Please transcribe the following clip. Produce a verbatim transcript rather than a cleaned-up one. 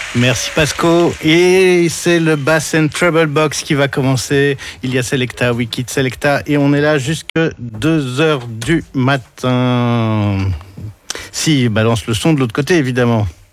Merci Pasco. Et c'est le Bass and Treble Box qui va commencer. Il y a Selecta, Wikid Selecta et on est là jusque deux heures du matin. Si, balance le son de l'autre côté évidemment.